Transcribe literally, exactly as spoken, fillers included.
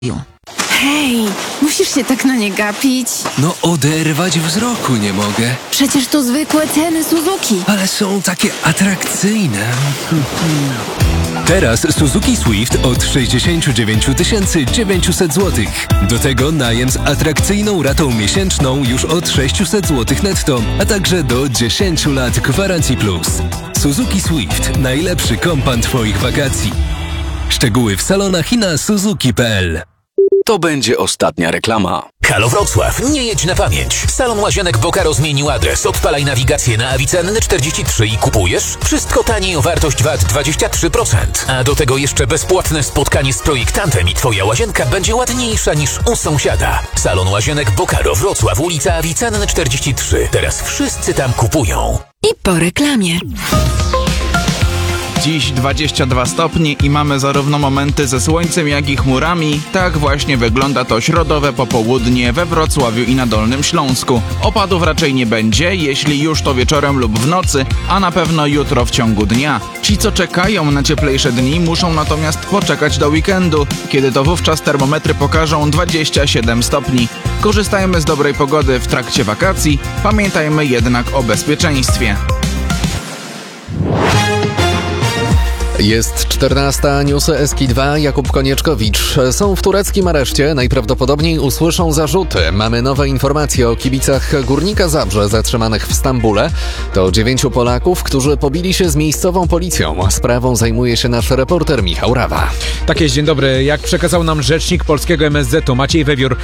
Hej, musisz się tak na nie gapić. No oderwać wzroku nie mogę. Przecież to zwykłe ceny Suzuki. Ale są takie atrakcyjne. Teraz Suzuki Swift od sześćdziesiąt dziewięć tysięcy dziewięćset złotych. Do tego najem z atrakcyjną ratą miesięczną już od sześćset złotych netto, a także do dziesięć lat gwarancji plus. Suzuki Swift. Najlepszy kompan Twoich wakacji. Szczegóły w salonach i na suzuki kropka p l. To będzie ostatnia reklama. Halo Wrocław, nie jedź na pamięć. Salon Łazienek Bokaro zmienił adres. Odpalaj nawigację na Avicenny czterdzieści trzy i kupujesz? Wszystko taniej o wartość V A T dwadzieścia trzy procent. A do tego jeszcze bezpłatne spotkanie z projektantem i Twoja łazienka będzie ładniejsza niż u sąsiada. Salon Łazienek Bokaro Wrocław, ulica Avicenny czterdzieści trzy. Teraz wszyscy tam kupują. I po reklamie. Dziś dwadzieścia dwa stopnie i mamy zarówno momenty ze słońcem, jak i chmurami. Tak właśnie wygląda to środowe popołudnie we Wrocławiu i na Dolnym Śląsku. Opadów raczej nie będzie, jeśli już to wieczorem lub w nocy, a na pewno jutro w ciągu dnia. Ci, co czekają na cieplejsze dni, muszą natomiast poczekać do weekendu, kiedy to wówczas termometry pokażą dwadzieścia siedem stopni. Korzystajmy z dobrej pogody w trakcie wakacji, pamiętajmy jednak o bezpieczeństwie. Jest czternasta, newsy S K dwa, Jakub Konieczkowicz. Są w tureckim areszcie, najprawdopodobniej usłyszą zarzuty. Mamy nowe informacje o kibicach Górnika Zabrze zatrzymanych w Stambule. To dziewięciu Polaków, którzy pobili się z miejscową policją. Sprawą zajmuje się nasz reporter Michał Rawa. Tak jest, dzień dobry. Jak przekazał nam rzecznik polskiego M S Z-u Maciej Wewiór,